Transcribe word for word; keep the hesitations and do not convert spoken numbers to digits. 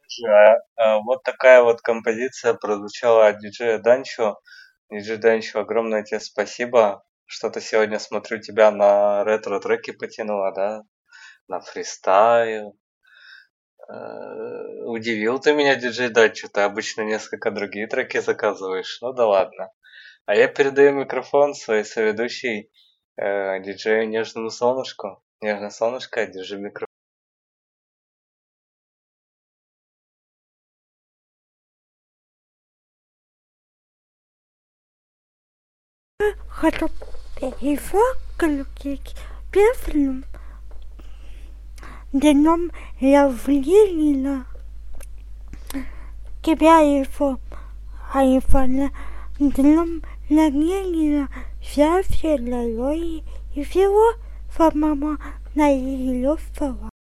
Да, а, вот такая вот композиция прозвучала от диджея Данчо. Диджей Данчо, огромное тебе спасибо. Что-то сегодня, смотрю, тебя на ретро-треки потянуло, да? На фристайл. Э, Удивил ты меня, диджей Данчо. Ты обычно несколько другие треки заказываешь. Ну да ладно. А я передаю микрофон своей соведущей, э, диджею Нежному Солнышку. Нежное солнышко, держи микрофон. Хочу перефакалки песню днем явления тебя его айфона днем явления вся вселенная и всего, мама, на ее слова.